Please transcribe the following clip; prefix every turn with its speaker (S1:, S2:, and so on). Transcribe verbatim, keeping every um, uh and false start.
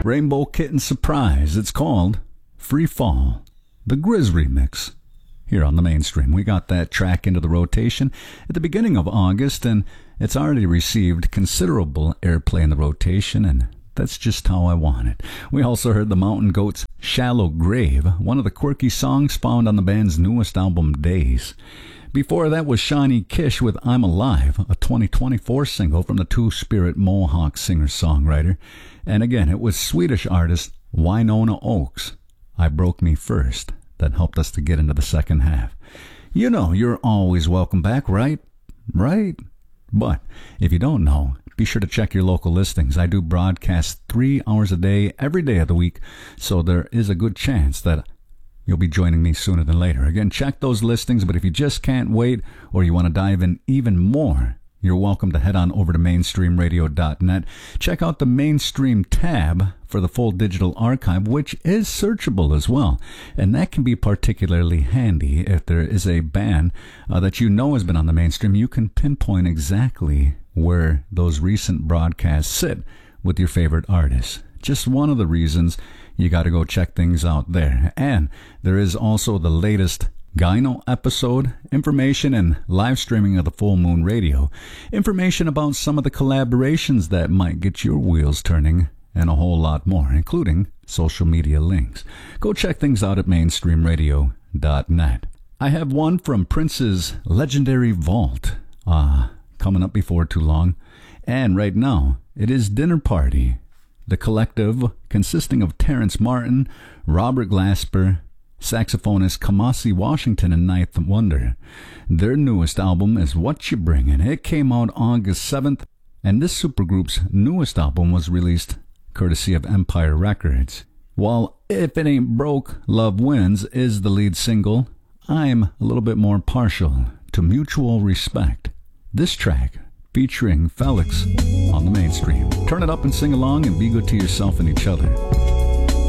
S1: Rainbow Kitten Surprise. It's called Free Fall, the Grizz remix. Here on the Mainstream, we got that track into the rotation at the beginning of August, and it's already received considerable airplay in the rotation, and that's just how I want it. We also heard the Mountain Goats' Shallow Grave, one of the quirky songs found on the band's newest album, Days. Before that was Shawnee Kish with I'm Alive, a twenty twenty-four single from the Two-Spirit Mohawk singer-songwriter. And again, it was Swedish artist Winona Oaks, I Broke Me First, that helped us to get into the second half. You know, you're always welcome back, right? Right? But if you don't know, be sure to check your local listings. I do broadcast three hours a day, every day of the week, so there is a good chance that you'll be joining me sooner than later. Again, check those listings, but if you just can't wait or you want to dive in even more, you're welcome to head on over to mainstream radio dot net. Check out the Mainstream tab for the full digital archive, which is searchable as well. And that can be particularly handy if there is a band uh, that you know has been on the Mainstream. You can pinpoint exactly where those recent broadcasts sit with your favorite artists. Just one of the reasons you got to go check things out there. And there is also the latest Gyno episode, information and live streaming of the Full Moon Radio, information about some of the collaborations that might get your wheels turning, and a whole lot more, including social media links. Go check things out at mainstream radio dot net. I have one from Prince's Legendary Vault uh, coming up before too long, and right now it is Dinner Party, the collective consisting of Terrence Martin, Robert Glasper, saxophonist Kamasi Washington, and Ninth Wonder. Their newest album is What You Bringin'. It came out August seventh, and this supergroup's newest album was released courtesy of Empire Records. While If It Ain't Broke, Love Wins is the lead single, I'm a little bit more partial to Mutual Respect. This track featuring Felix on the Mainstream. Turn it up and sing along and be good to yourself and each other.